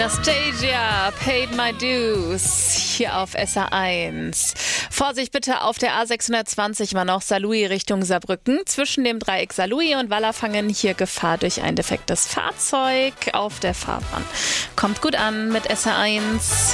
Anastasia, Paid My Dues, hier auf SR1. Vorsicht bitte auf der A620 immer noch Saarlouis Richtung Saarbrücken. Zwischen dem Dreieck Saarlouis und Wallerfangen hier Gefahr durch ein defektes Fahrzeug auf der Fahrbahn. Kommt gut an mit SR1.